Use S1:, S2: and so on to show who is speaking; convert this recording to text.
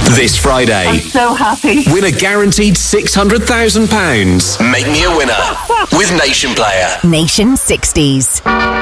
S1: This Friday,
S2: I'm so happy.
S1: win a guaranteed £600,000. Make me a winner with Nation Player.
S3: Nation 60s.